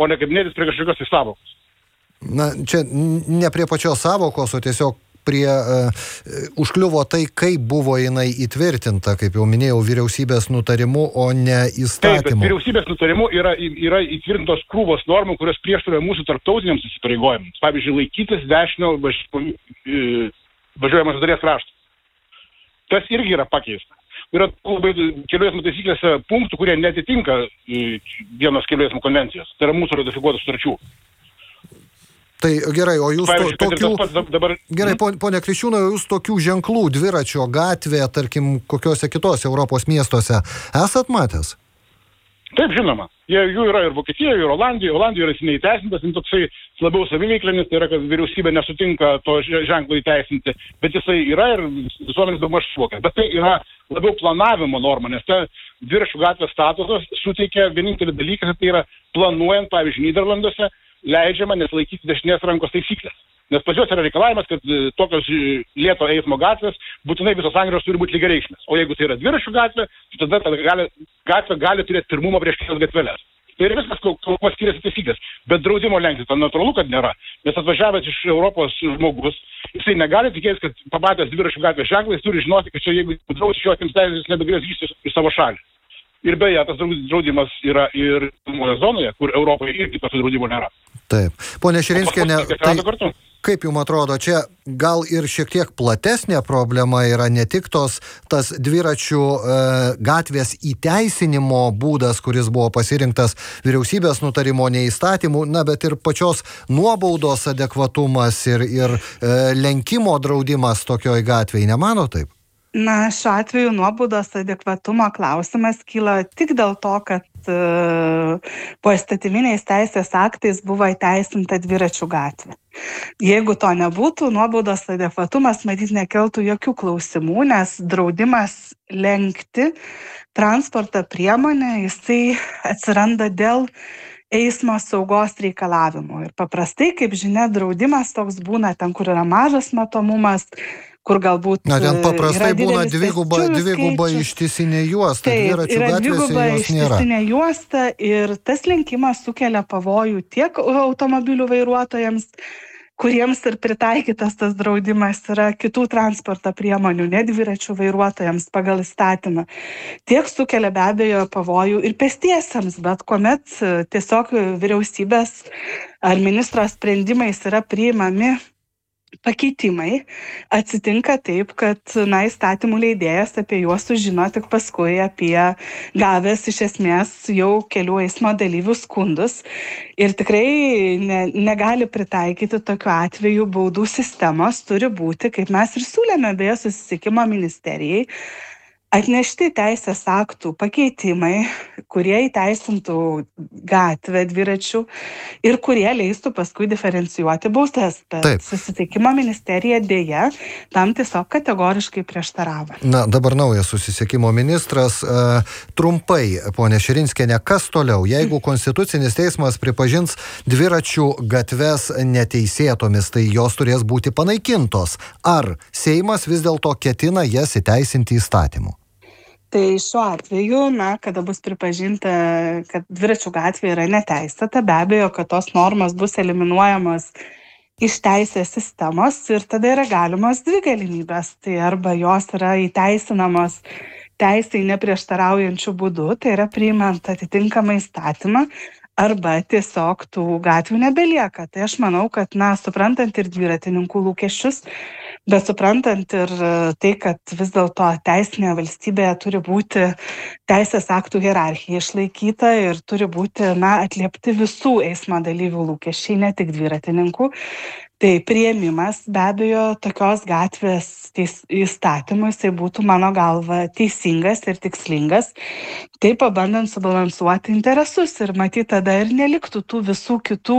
o ne kabinėtis prie kažkokios sąvokos. Na, čia ne prie pačios sąvokos, o tiesiog prie užkliuvo tai, kaip buvo jinai įtvirtinta, kaip jau minėjau, vyriausybės nutarimu, o ne įstatymu. Taip, vyriausybės nutarimu yra įtvirtintos krūvos normų, kurios prieštarauja mūsų tarptautiniams įsipareigojimams. Pavyzdžiui, laikytis dešinio važiuojamos dalies krašto. Tas irgi yra pakeista. Yra labai kelių eismo taisyklėse punktų, kurie netitinka vienos kelių eismo konvencijos. Tai yra mūsų ratifikuotų sutarčių. Tai gerai, o jūs dabar... Gerai, ponia Kriščiūnai, o jūs tokių ženklų dviračio gatvė, tarkim, kokiuose kitose Europos miestuose esat matęs? Taip, žinoma. Jų yra ir Vokietijoje, ir Olandijoje. Olandijoje yra neįteisintas, toksai labiau saviveiklinis, tai yra, kad vyriausybė nesutinka to ženklo įteisinti, bet jisai yra ir visuomenės daugmaž suvokia. Bet tai yra labiau planavimo norma, nes ta dviračių gatvės statusas suteikia vienintelį dalyką, tai yra planuojant, pavyzdžiui, Nyderlanduose, leidžiama nesilaikyti dešinės rankos taisyklės. Nes pas juos yra reikalavimas, kad tokios lėto eismo gatvės būtinai visos sankryžos turi būti lygiareikšmės. O jeigu tai yra dviračių gatvė, tai tada gatvė gali turėti pirmumą prieš kitas gatveles. Tai ir viskas, kuo skiriasi taisyklės. Bet draudimo lenkti, tai natūralu, kad nėra. Nes atvažiavęs iš Europos žmogus, jisai negali tikėtis, kad pamatęs dviračių gatvės ženklą, jis turi žinoti, kad čia jeigu draus iš jo atims teisės, jis nebegalės grįžti į savo šalį. Ir beje, tas draudimas yra ir zonoje, kur Europoje irgi tokio draudimo nėra. Taip. Pone Širinskiene, tai kaip jums atrodo, čia gal ir šiek tiek platesnė problema yra ne tik tas dviračių gatvės įteisinimo būdas, kuris buvo pasirinktas vyriausybės nutarimo neįstatymų, na, bet ir pačios nuobaudos adekvatumas ir lenkimo draudimas tokioj gatvėj, nemano taip? Na, šiuo atveju nuobaudos adekvatumo klausimas kyla tik dėl to, kad poįstatyminiais teisės aktais buvo įteisinta dviračių gatvė. Jeigu to nebūtų, nuobaudos adekvatumas matyt nekeltų jokių klausimų, nes draudimas lenkti transporto priemonę, jisai atsiranda dėl eismo saugos reikalavimų. Ir paprastai, kaip žinia, draudimas toks būna ten, kur yra mažas matomumas, kur galbūt na, ten paprastai būna dviguba ištisinė juosta, dviračių gatvėse jos nėra. Dviguba ištisinė juosta ir tas lenkimas sukelia pavojų tiek automobilių vairuotojams, kuriems ir pritaikytas tas draudimas yra kitų transporto priemonių, ne dviračių vairuotojams pagal įstatymą. Tiek sukelia be abejo pavojų ir pėstiesiems, bet kuomet tiesiog vyriausybės ar ministro sprendimais yra priimami pakeitimai, atsitinka taip, kad įstatymų leidėjas apie juos sužino tik paskui gavęs iš esmės jau kelių eismo dalyvių skundus ir tikrai negali pritaikyti tokiu atveju baudų sistemos, turi būti, kaip mes ir siūlėme beje Susisiekimo ministerijai, atnešti teisės aktų pakeitimai, kurie įteisintų gatvę dviračių ir kurie leistų paskui diferencijuoti bausmes. Bet Susisiekimo ministerija dėja tam tiesiog kategoriškai prieštaravo. Na, dabar naujas Susisiekimo ministras. Trumpai, ponė Širinskiene, kas toliau? Jeigu Konstitucinis teismas pripažins dviračių gatves neteisėtomis, tai jos turės būti panaikintos. Ar Seimas vis dėlto ketina jas įteisinti įstatymu? Tai šiuo atveju, kada bus pripažinta, kad dviračių gatvė yra neteisėta, be abejo, kad tos normos bus eliminuojamos iš teisės sistemos ir tada yra galimos dvi galimybės. Tai arba jos yra įteisinamos teisai neprieštaraujančių būdų, tai yra priimant atitinkamą įstatymą, arba tiesiog tų gatvių nebelieka. Tai aš manau, kad, suprantant ir dviratininkų lūkesčius, bet suprantant ir tai, kad vis dėlto teisinėje valstybėje turi būti teisės aktų hierarchija išlaikyta ir turi būti, atliepti visų eismo dalyvių lūkesčiai, ne tik dviratininkų. Tai priėmimas be abejo tokios gatvės įstatymui, jisai būtų mano galva teisingas ir tikslingas, taip pabandant subalansuoti interesus ir matyti tada ir neliktų tų visų kitų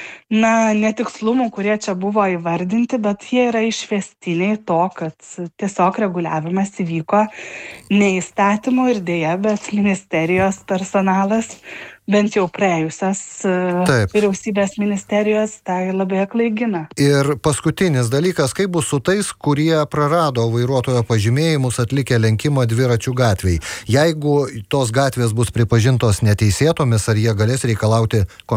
netikslumų, kurie čia buvo įvardinti, bet jie yra išvestiniai to, kad tiesiog reguliavimas įvyko ne įstatymų ir dėja, bet ministerijos personalas bent jau praėjusios vyriausybės ministerijos tai labai aklaigina. Ir paskutinis dalykas, kaip bus su tais, kurie prarado vairuotojo pažymėjimus atlikę lenkimą dviračių gatvėj. Jeigu tos gatvės bus pripažintos neteisėtomis, ar jie galės reikalauti